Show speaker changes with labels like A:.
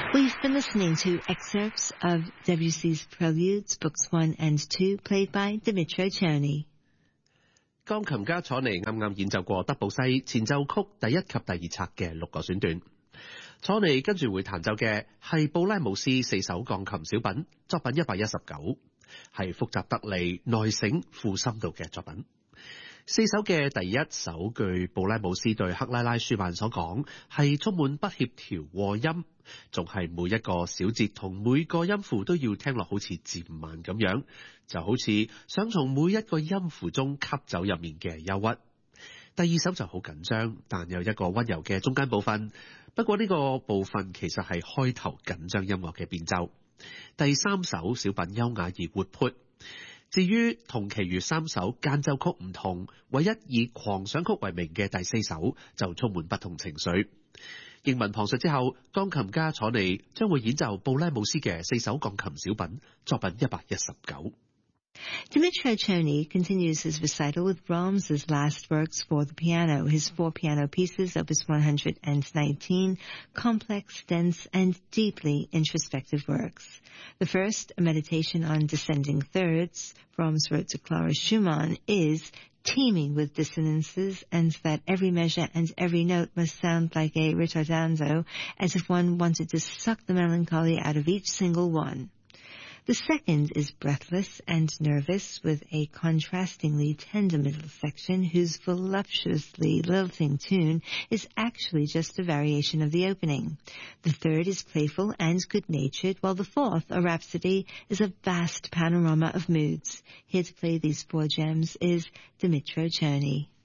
A: We've been listening to excerpts of Debussy's Preludes, Books 1 and 2, played by Dimitro Czerny.
B: 鋼琴家楚尼啱啱演奏過德布西前奏曲第一及第二冊嘅6個選段。楚尼跟住會彈奏嘅係布拉姆斯4首鋼琴小品，作品119，係複雜得嚟、內省富深度嘅作品。4首嘅第一首據布拉姆斯對克拉拉舒曼所講，係充滿不協調和音，仲係每一個小節同每個音符都要聽落好似漸慢咁樣，就好似想從每一個音符中吸走入面嘅憂鬱。第二首就好緊張，但有一個溫柔嘅中間部分，不過呢個部分其實係開頭緊張音樂嘅變奏。第三首小品優雅而活潑。至於同其餘3首間奏曲唔同，唯一以狂想曲為名嘅第4首就充滿不同情緒。英文旁述之後，鋼琴家楚尼將會演奏布拉姆斯嘅4首鋼琴小品，作品119。
A: Dimitro Czerny continues his recital with Brahms's last works for the piano, his 4 piano pieces, opus 119, complex, dense, and deeply introspective works. The first, a meditation on descending thirds, Brahms wrote to Clara Schumann, is teeming with dissonances, and that every measure and every note must sound like a ritardando, as if one wanted to suck the melancholy out of each single one. The second is breathless and nervous, with a contrastingly tender middle section whose voluptuously lilting tune is actually just a variation of the opening. The third is playful and good-natured, while the fourth, a rhapsody, is a vast panorama of moods. Here to play these 4 gems is Dimitro Czerny.